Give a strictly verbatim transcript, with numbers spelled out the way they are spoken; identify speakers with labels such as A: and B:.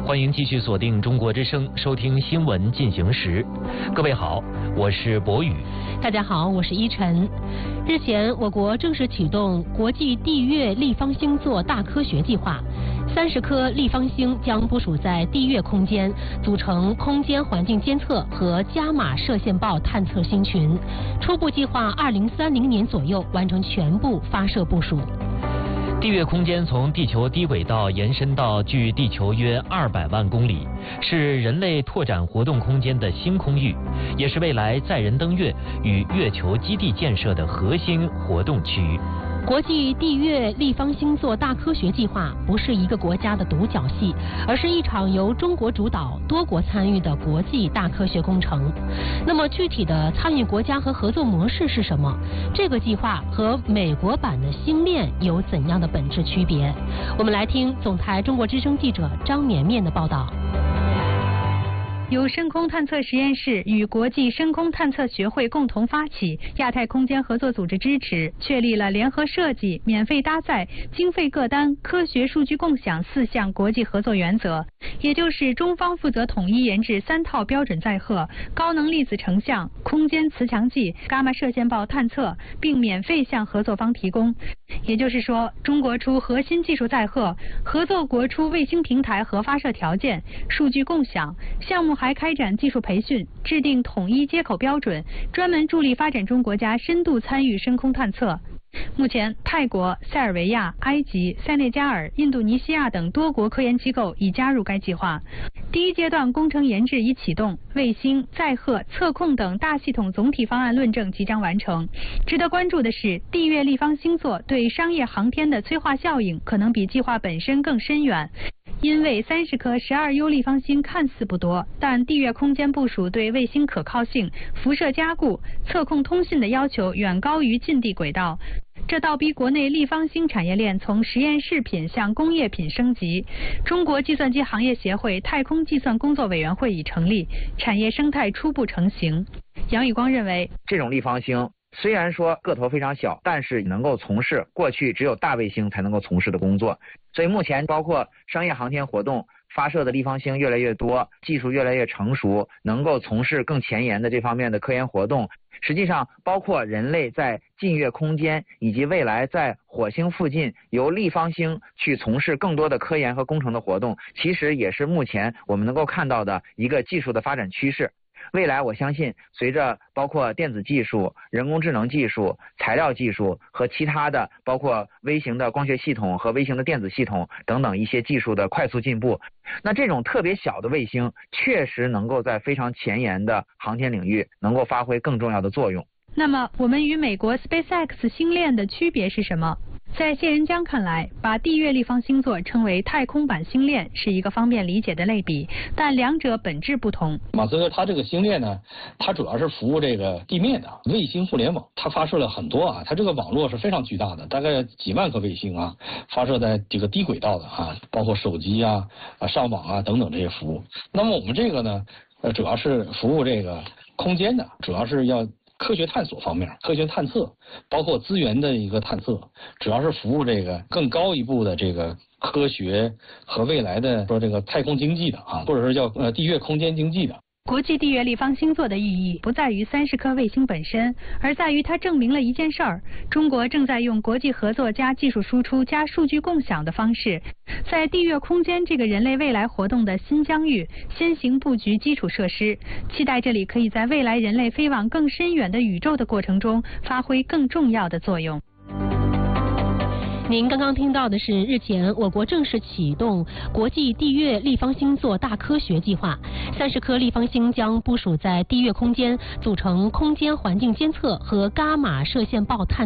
A: 欢迎继续锁定中国之声，收听新闻进行时。各位好，我是博宇。
B: 大家好，我是依晨。日前，我国正式启动国际地月立方星座大科学计划。三十颗立方星将部署在地月空间，组成空间环境监测和伽马射线暴探测星群。初步计划二零三零年左右完成全部发射部署。
A: 地月空间从地球低轨道延伸到距地球约二百万公里，是人类拓展活动空间的新空域，也是未来载人登月与月球基地建设的核心活动区域。
B: 国际地月立方星座大科学计划不是一个国家的独角戏，而是一场由中国主导、多国参与的国际大科学工程。那么具体的参与国家和合作模式是什么？这个计划和美国版的星链有怎样的本质区别？我们来听总台中国之声记者张绵绵的报道。
C: 由深空探测实验室与国际深空探测学会共同发起，亚太空间合作组织支持，确立了联合设计、免费搭载、经费各单、科学数据共享四项国际合作原则，也就是中方负责统一研制三套标准载荷、高能粒子成像、空间磁强计、伽马射线暴探测，并免费向合作方提供。也就是说，中国出核心技术载荷，合作国出卫星平台和发射条件、数据共享，项目还开展技术培训，制定统一接口标准，专门助力发展中国家深度参与深空探测。目前，泰国、塞尔维亚、埃及、塞内加尔、印度尼西亚等多国科研机构已加入该计划。第一阶段工程研制已启动，卫星、载荷、测控等大系统总体方案论证即将完成。值得关注的是，地月立方星座对商业航天的催化效应可能比计划本身更深远。因为三十颗十二 U 立方星看似不多，但地月空间部署对卫星可靠性、辐射加固、测控通信的要求远高于近地轨道。这倒逼国内立方星产业链从实验室品向工业品升级。中国计算机行业协会太空计算工作委员会已成立，产业生态初步成型。杨宇光认为，
D: 这种立方星虽然说个头非常小，但是能够从事过去只有大卫星才能够从事的工作。所以目前包括商业航天活动发射的立方星越来越多，技术越来越成熟，能够从事更前沿的这方面的科研活动。实际上包括人类在近月空间以及未来在火星附近由立方星去从事更多的科研和工程的活动，其实也是目前我们能够看到的一个技术的发展趋势。未来我相信随着包括电子技术、人工智能技术、材料技术和其他的包括微型的光学系统和微型的电子系统等等一些技术的快速进步，那这种特别小的卫星确实能够在非常前沿的航天领域能够发挥更重要的作用。
C: 那么我们与美国 SpaceX 星链的区别是什么？在谢仁江看来，把地月立方星座称为太空版星链是一个方便理解的类比，但两者本质不同。
E: 马斯克他这个星链呢，它主要是服务这个地面的卫星互联网，它发射了很多啊，它这个网络是非常巨大的，大概几万颗卫星啊，发射在这个低轨道的啊，包括手机啊、啊上网啊等等这些服务。那么我们这个呢，呃，主要是服务这个空间的，主要是要科学探索方面，科学探测，包括资源的一个探测，主要是服务这个更高一步的这个科学和未来的说这个太空经济的啊，或者是叫呃地月空间经济的。
C: 国际地月立方星座的意义不在于三十颗卫星本身，而在于它证明了一件事儿：中国正在用国际合作加技术输出加数据共享的方式，在地月空间这个人类未来活动的新疆域先行布局基础设施，期待这里可以在未来人类飞往更深远的宇宙的过程中发挥更重要的作用。
B: 您刚刚听到的是日前我国正式启动国际地月立方星座大科学计划，三十颗立方星将部署在地月空间，组成空间环境监测和伽马射线暴探